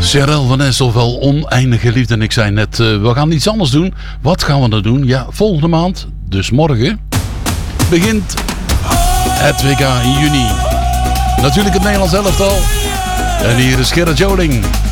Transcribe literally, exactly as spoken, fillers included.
Serel van Esselvel, Oneindige Liefde. En ik zei net, uh, we gaan iets anders doen. Wat gaan we dan doen? Ja, volgende maand, dus morgen, begint het W K in juni. Natuurlijk het Nederlands elftal. En hier is Gerard Joling.